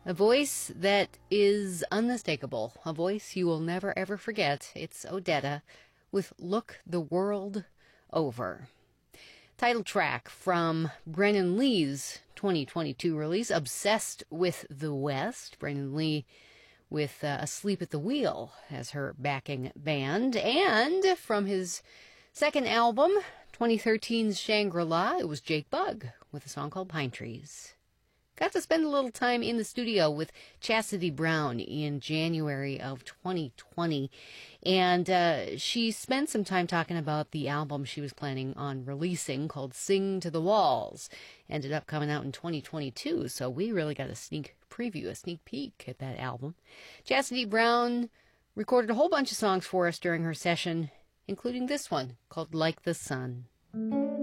A voice that is unmistakable, a voice you will never ever forget. It's Odetta with Look the World Over. Title track from Brennan Lee's 2022 release, Obsessed with the West. Brennan Lee with Asleep at the Wheel as her backing band. And from his second album, 2013's Shangri-La, it was Jake Bugg with a song called Pine Trees. Got to spend a little time in the studio with Chastity Brown in January of 2020, and she spent some time talking about the album she was planning on releasing called Sing to the Walls. Ended up coming out in 2022, so we really got a sneak preview, a sneak peek at that album. Chastity Brown recorded a whole bunch of songs for us during her session, including this one called Like the Sun.